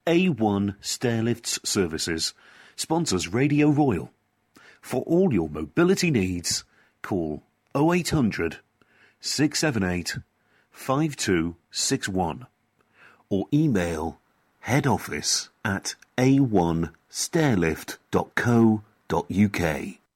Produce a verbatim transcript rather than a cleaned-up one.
A one Stairlifts Services sponsors Radio Royal. For all your mobility needs, call oh eight hundred, six seven eight, five two six one or email head office at a one stairlift dot co dot uk.